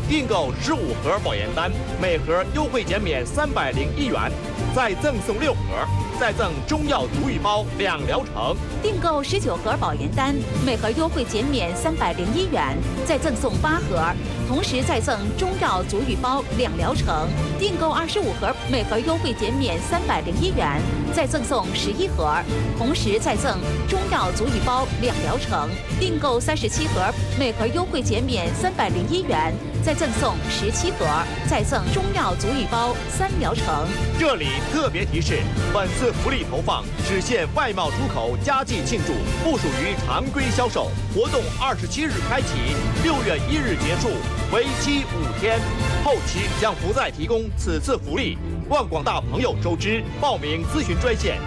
订购15盒保研丹，每盒优惠减免301元，再赠送6盒，再赠中药足浴包2疗程。 订购19盒保研丹，每盒优惠减免301元，再赠送8盒，同时再赠中药足浴包2疗程。订购25盒，每盒优惠减免301元，再赠送11盒，同时再赠中药足浴包2疗程。订购37盒，每盒优惠减免301元，再赠送17盒，再赠中药足浴包3疗程。 这里特别提示：本次福利投放只限外贸出口佳绩庆祝，不属于常规销售。活动27日开启，6月1日结束，为期5天。后期将不再提供此次福利，望广大朋友周知。报名咨询专线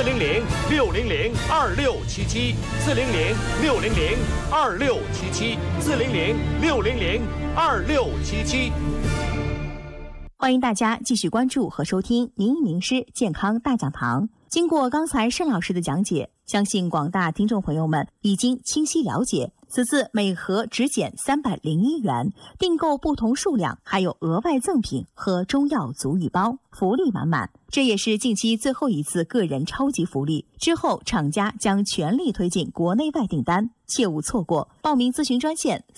400-600-2677，400-600-2677，400-600-2677。 欢迎大家继续关注和收听名医名师健康大讲堂。经过刚才盛老师的讲解，相信广大听众朋友们已经清晰了解，此次每盒只减301元，订购不同数量还有额外赠品和中药足浴包，福利满满。这也是近期最后一次个人超级福利，之后厂家将全力推进国内外订单，切勿错过。报名咨询专线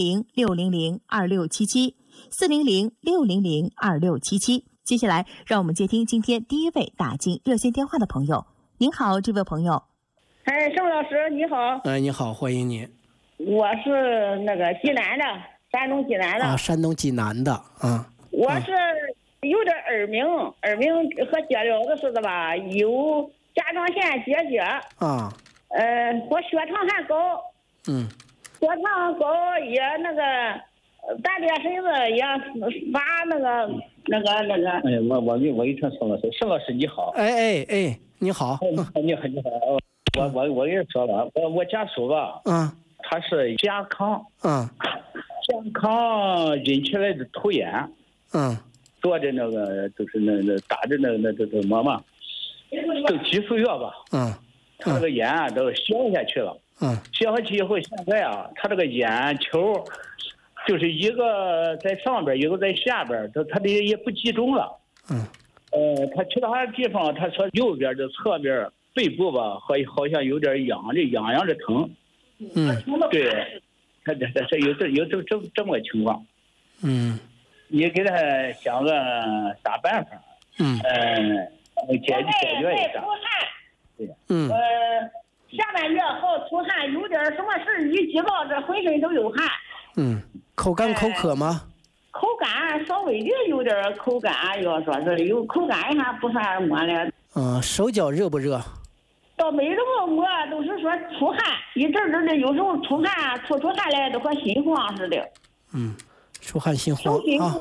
400-600-2677，400-600-2677。接下来让我们接听今天第一位打进热线电话的朋友。您好，这位朋友。 盛老师你好。 你好，欢迎你。 我是那个济南的，山东济南的。 山东济南的啊。 我是有点耳鸣和解疗的似的吧，有甲状腺结节啊。 我血糖还高。血糖高也那个大点身子也发那个。 我一听盛老师你好。 你好。 你好。我跟你说了，我家属吧，他是甲亢，甲亢引起来的头炎，做的那个就是那打的那么嘛，都激素药吧，他这个炎都消下去了，消下去以后，现在啊，他这个眼球就是一个在上边，一个在下边，他的也不集中了，他其他地方他说右边的侧边。背部吧，好像有点痒着疼，对，他这有这么个情况，你给他想个啥办法，解决一下，对， 下半月好出汗，有点什么事一激到这浑身都有汗， 口干口渴吗？ 口干稍微的有点口干，要说是有口干还不算么了。 手脚热不热？ 倒没这么摸，都是说出汗，一阵的有时候出汗，出汗来都和心慌似的。 出汗心慌啊。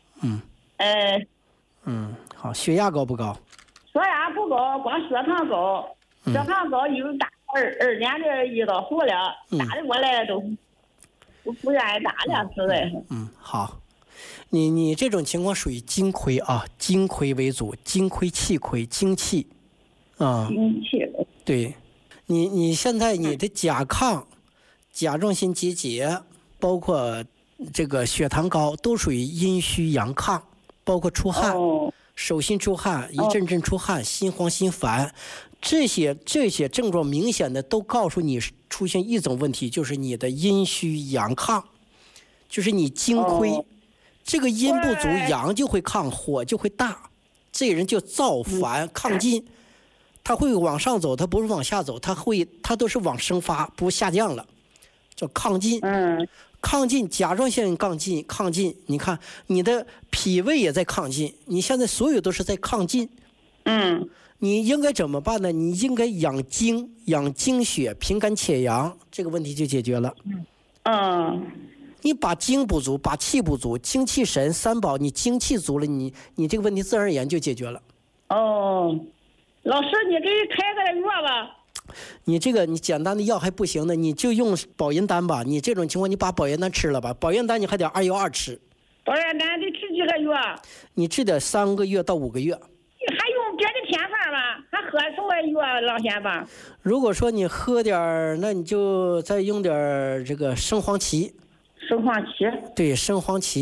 好，血压高不高？ 血压不高，光血糖高，血糖高有打2年的胰岛素了，打的过来都不愿意打了，实在是。 好，你这种情况属于精亏啊，精亏为主，精亏气亏，精气。 精气。 对，你现在你的甲亢、甲状腺结节，包括这个血糖高，都属于阴虚阳亢，包括出汗，手心出汗，一阵阵出汗，心慌心烦，这些症状明显的都告诉你出现一种问题，就是你的阴虚阳亢，就是你精亏，这个阴不足，阳就会亢，火就会大，这个人就躁烦亢进。它会往上走，它不是往下走，它都是往生发，不下降了，叫亢进。亢进，甲状腺亢进，你看你的脾胃也在亢进，你现在所有都是在亢进。你应该怎么办呢？你应该养精血，平肝解阳，这个问题就解决了。你把精补足，把气补足，精气神三宝，你精气足了，你这个问题自然而然就解决了。 老师，你给开个药吧。 你这个你简单的药还不行呢，你就用保元丹吧。你这种情况，你把保元丹吃了吧。保元丹你还得212吃。 保元丹得吃几个月？ 你吃点3个月到5个月。 还用别的偏方吗？还喝什么药老先生？ 如果说你喝点，那你就再用点这个生黄芪。 生黄芪。 对，生黄芪。